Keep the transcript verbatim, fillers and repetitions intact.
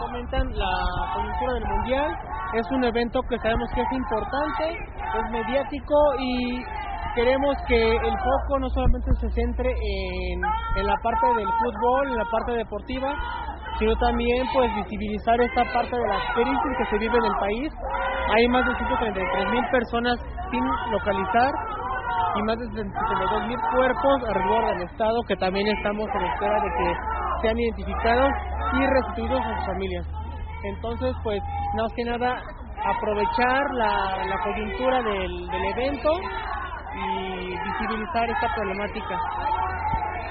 comentan, la coyuntura del Mundial es un evento que sabemos que es importante, es mediático y queremos que el foco no solamente se centre en, en la parte del fútbol, en la parte deportiva, sino también pues visibilizar esta parte de la crisis que se vive en el país. Hay más de ciento treinta y tres mil personas sin localizar y más de setenta y dos mil cuerpos alrededor del estado que también estamos en espera de que sean identificados y restituidos a sus familias. Entonces, pues, más que nada, aprovechar la, la coyuntura del, del evento y visibilizar esta problemática.